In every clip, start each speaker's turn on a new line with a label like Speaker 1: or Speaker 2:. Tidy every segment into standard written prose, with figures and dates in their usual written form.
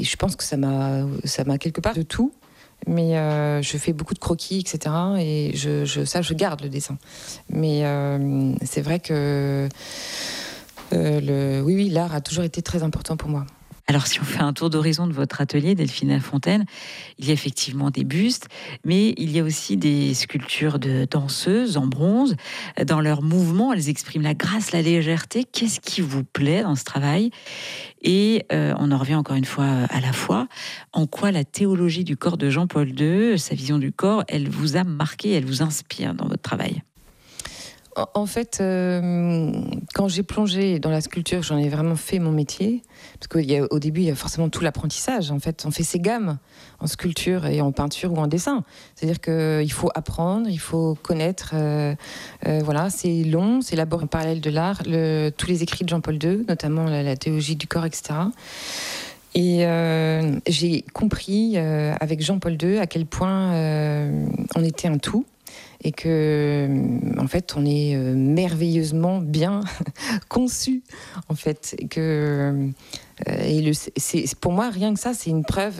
Speaker 1: Et je pense que ça m'a quelque part de tout. Mais je fais beaucoup de croquis, etc. Et je garde le dessin. Mais c'est vrai que oui, l'art a toujours été très important pour moi.
Speaker 2: Alors, si on fait un tour d'horizon de votre atelier, Delphine Lafontaine, il y a effectivement des bustes, mais il y a aussi des sculptures de danseuses en bronze. Dans leurs mouvements, elles expriment la grâce, la légèreté. Qu'est-ce qui vous plaît dans ce travail ? Et on en revient encore une fois à la foi. En quoi la théologie du corps de Jean-Paul II, sa vision du corps, elle vous a marqué, elle vous inspire dans votre travail ?
Speaker 1: En fait, quand j'ai plongé dans la sculpture, j'en ai vraiment fait mon métier. Parce qu'au début, il y a forcément tout l'apprentissage. En fait, on fait ses gammes en sculpture et en peinture ou en dessin. C'est-à-dire qu'il faut apprendre, il faut connaître. Voilà, c'est long, c'est laborieux en parallèle de l'art. Tous les écrits de Jean-Paul II, notamment la théologie du corps, etc. Et j'ai compris avec Jean-Paul II à quel point on était un tout. Et que, en fait, on est merveilleusement bien conçu, en fait. Pour moi, rien que ça, c'est une preuve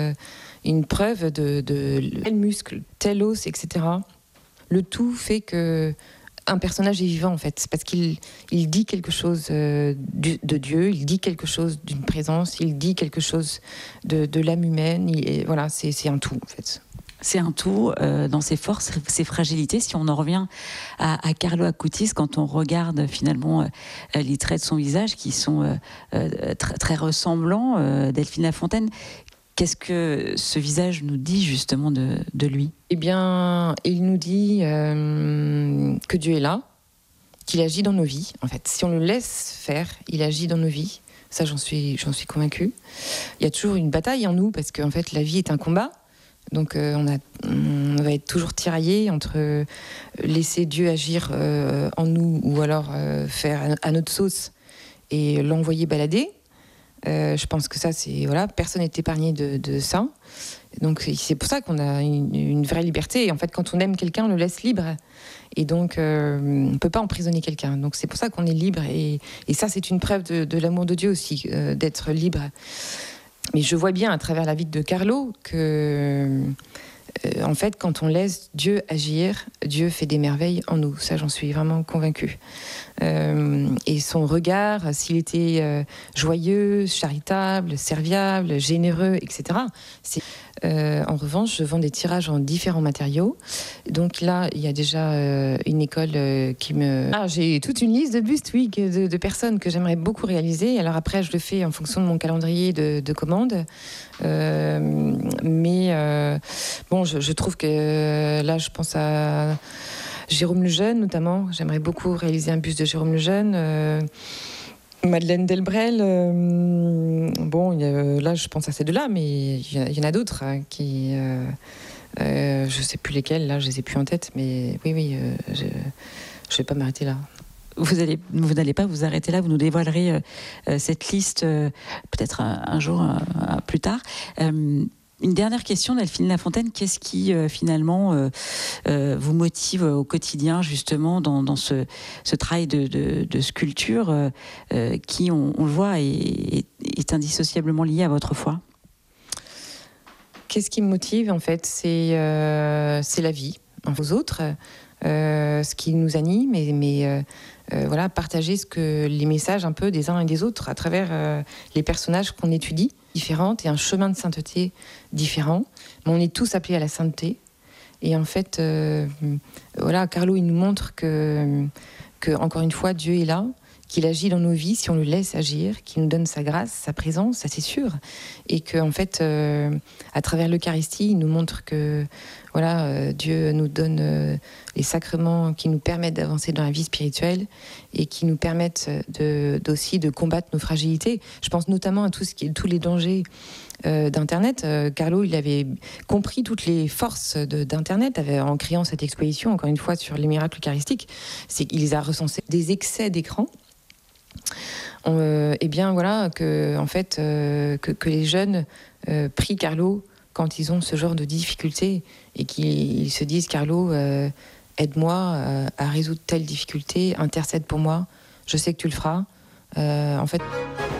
Speaker 1: de tel muscle, tel os, etc. Le tout fait que un personnage est vivant, en fait. C'est parce qu'il dit quelque chose de Dieu, il dit quelque chose d'une présence, il dit quelque chose de l'âme humaine. Voilà, c'est un tout, en fait.
Speaker 2: C'est un tout dans ses forces, ses fragilités. Si on en revient à Carlo Acutis, quand on regarde finalement les traits de son visage qui sont très ressemblants, Delphine Lafontaine, qu'est-ce que ce visage nous dit justement de lui ?
Speaker 1: Eh bien, il nous dit que Dieu est là, qu'il agit dans nos vies. En fait, si on le laisse faire, il agit dans nos vies. Ça, j'en suis convaincue. Il y a toujours une bataille en nous parce qu'en fait, la vie est un combat. Donc on va être toujours tiraillé entre laisser Dieu agir en nous ou alors faire à notre sauce et l'envoyer balader. Je pense que ça, personne n'est épargné de ça. Donc c'est pour ça qu'on a une vraie liberté. Et en fait, quand on aime quelqu'un, on le laisse libre. Et donc on ne peut pas emprisonner quelqu'un. Donc c'est pour ça qu'on est libre. Et ça, c'est une preuve de l'amour de Dieu aussi, d'être libre. Mais je vois bien à travers la vie de Carlo que, en fait, quand on laisse Dieu agir, Dieu fait des merveilles en nous. Ça, j'en suis vraiment convaincue. Et son regard, s'il était joyeux, charitable, serviable, généreux, etc. En revanche, je vends des tirages en différents matériaux. Donc là, il y a déjà une école qui me... j'ai toute une liste de bustes, oui, de personnes que j'aimerais beaucoup réaliser. Alors après, je le fais en fonction de mon calendrier de commandes. Je trouve que là, je pense à Jérôme Lejeune, notamment. J'aimerais beaucoup réaliser un buste de Jérôme Lejeune. Madeleine Delbrel, là je pense à ces deux-là, mais il y en a d'autres qui, je sais plus lesquels, là je les ai plus en tête, mais oui, je vais pas m'arrêter là.
Speaker 2: Vous n'allez pas vous arrêter là, vous nous dévoilerez cette liste peut-être un jour plus tard. Une dernière question, Delphine Lafontaine, qu'est-ce qui finalement vous motive au quotidien justement dans ce travail de sculpture qui, on le voit, est indissociablement lié à votre foi ?
Speaker 1: Qu'est-ce qui me motive en fait ? C'est la vie, aux autres, ce qui nous anime, mais partager les messages un peu des uns et des autres à travers les personnages qu'on étudie, différentes, et un chemin de sainteté différent. Mais on est tous appelés à la sainteté. Et en fait, Carlo, il nous montre que, encore une fois, Dieu est là, qu'il agit dans nos vies si on le laisse agir, qu'il nous donne sa grâce, sa présence, ça c'est sûr. Et qu'en fait, à travers l'Eucharistie, il nous montre que Dieu nous donne les sacrements qui nous permettent d'avancer dans la vie spirituelle et qui nous permettent aussi de combattre nos fragilités. Je pense notamment à tous les dangers d'Internet. Carlo, il avait compris toutes les forces d'Internet en créant cette exposition, encore une fois, sur les miracles eucharistiques. Il les a recensés. Des excès d'écran. Que les jeunes prient Carlo quand ils ont ce genre de difficultés et qu'ils se disent Carlo, aide-moi à résoudre telle difficulté, intercède pour moi, je sais que tu le feras.